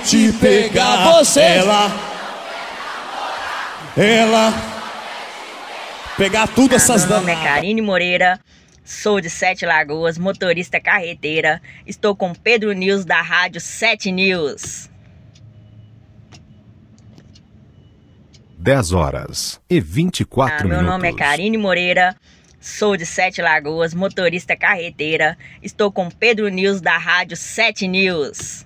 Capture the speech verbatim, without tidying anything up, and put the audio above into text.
te pegar. Você, ela, ela, pegar tudo Ah, essas meu nome é danadas. Karine Moreira, sou de Sete Lagoas, motorista carreteira. Estou com Pedro News da rádio Sete News. dez horas e vinte e quatro Ah, meu minutos. nome é Karine Moreira, sou de Sete Lagoas, motorista carreteira. Estou com Pedro News da rádio Sete News.